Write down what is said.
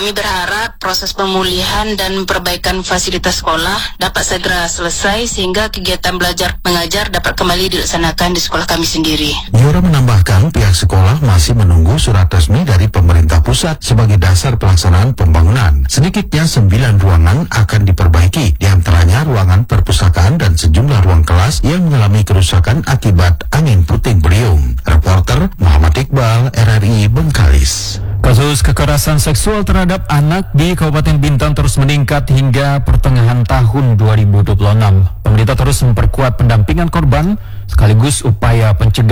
Kami berharap proses pemulihan dan perbaikan fasilitas sekolah dapat segera selesai sehingga kegiatan belajar mengajar dapat kembali dilaksanakan di sekolah kami sendiri. Yora menambahkan pihak sekolah masih menunggu surat resmi dari pemerintah pusat sebagai dasar pelaksanaan pembangunan. Sedikitnya 9 ruangan akan diperbaiki, diantaranya ruangan perpustakaan dan sejumlah ruang kelas yang mengalami kerusakan akibat angin puting beliung. Reporter Muhammad Iqbal, RRI Bengkalis. Kasus kekerasan seksual terhadap anak di Kabupaten Bintan terus meningkat hingga pertengahan tahun 2026. Pemerintah terus memperkuat pendampingan korban sekaligus upaya pencegahan